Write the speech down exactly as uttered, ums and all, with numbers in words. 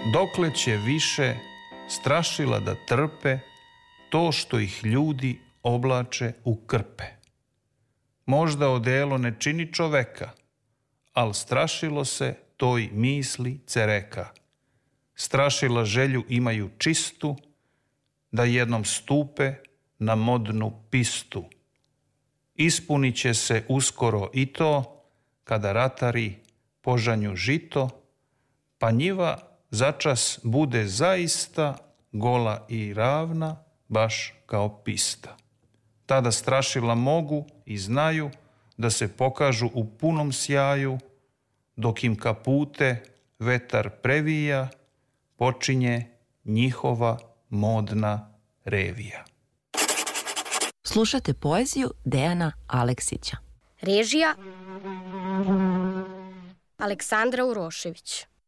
dokle će više strašila da trpe to što ih ljudi oblače u krpe. Možda odelo ne čini čoveka, al strašilo se toj misli cereka. Strašila želju imaju čistu, da jednom stupe na modnu pistu. Ispunit će se uskoro i to, kada ratari požanju žito, pa njiva začas bude zaista gola i ravna, baš kao pista. Tada strašila mogu i znaju da se pokažu u punom sjaju, dok im kapute vetar previja, počinje njihova modna revija. Slušate poeziju Dejana Aleksića. Režija Aleksandra Urošević.